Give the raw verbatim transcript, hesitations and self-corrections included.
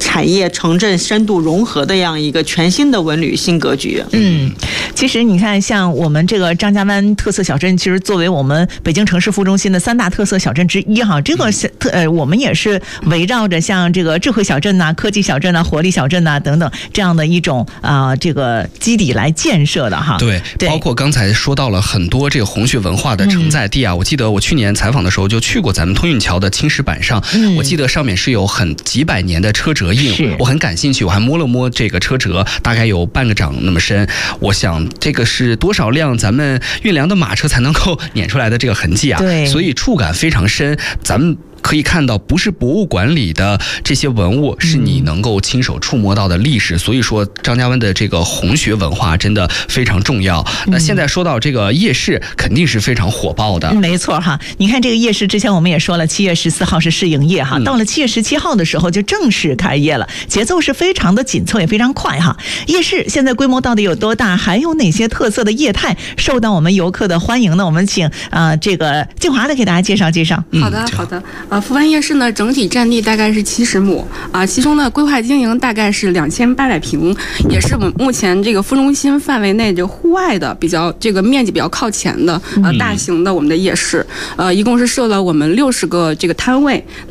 产业城镇深度融合的这样一个全新的文旅新格局。 嗯，其实你看，像我们这个张家湾特色小镇，其实作为我们北京城市副中心的三大特色小镇之一哈，这个特呃，我们也是围绕着像这个智慧小镇呐、科技小镇呐、活力小镇呐等等这样的一种啊、呃、这个基底来建设的哈。 对， 对， 包括刚才说到了很多这个红学文化的承载地啊，嗯、我记得我去年采访的时候就去过咱们通运桥的青石板上，嗯、我记得上面是有很几百年的车辙印，我很感兴趣，我还摸了摸这个车辙，大概有半个掌那么深。我想这个是多少辆咱们运粮的马车才能够碾出来的这个痕迹啊？ 对， 所以触感非常深。咱们可以看到，不是博物馆里的这些文物，是你能够亲手触摸到的历史。所以说，张家湾的这个红学文化真的非常重要。那现在说到这个夜市，肯定是非常火爆的。 没错哈，你看这个夜市，之前我们也说了，七月十四号是试营业哈，到了七月十七号的时候就正式开业了，节奏是非常的紧凑，也非常快哈。夜市现在规模到底有多大？还有哪些特色的业态受到我们游客的欢迎呢？我们请啊、呃、这个静华来给大家介绍介绍。 好的，好的。呃，福湾夜市呢，整体占地大概是七十亩啊、呃，其中呢规划经营大概是两千八百平，也是我们目前这个副中心范围内这个户外的比较这个面积比较靠前的呃大型的我们的夜市，呃，一共是设了我们六十个这个摊位。